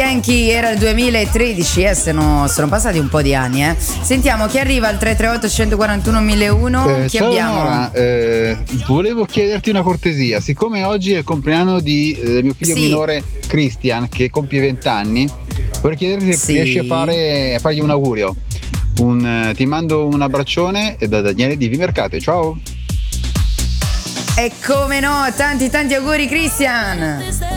Yankee, era il 2013, sono passati un po' di anni. Sentiamo chi arriva al 338 141 1001. Chi ciao abbiamo? Nora, volevo chiederti una cortesia, siccome oggi è il compleanno di mio figlio minore Christian, che compie 20 anni, vorrei chiederti se riesci a fargli un augurio. Ti mando un abbraccione da Daniele di Vimercate, ciao. E come no, tanti auguri Christian.